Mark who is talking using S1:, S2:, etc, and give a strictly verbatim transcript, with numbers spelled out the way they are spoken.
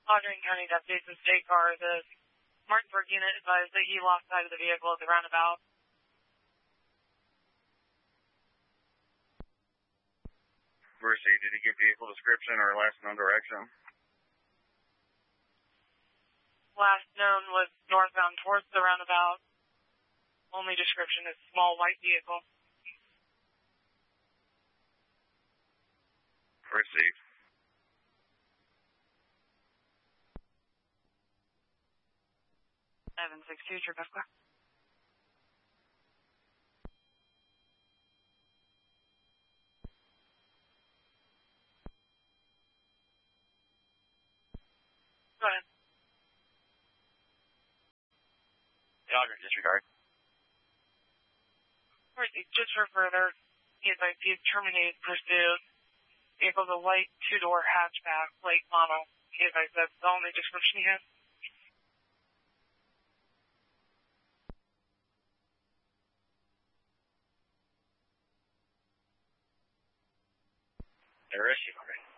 S1: Audrain County deputies and state car, the Martinsburg unit advised that he lost sight of the vehicle at the roundabout.
S2: Mercy, did he give vehicle description or last known direction?
S1: Last known was northbound towards the roundabout. Only description is small white vehicle.
S2: Received.
S1: seven six two, Tribeca. Go ahead.
S2: The Audrain disregard.
S1: Mercy, just for further, he advised he terminated pursuit. Vehicle's a white two-door hatchback, late model. He advised that's the only description he has.
S2: There is she already.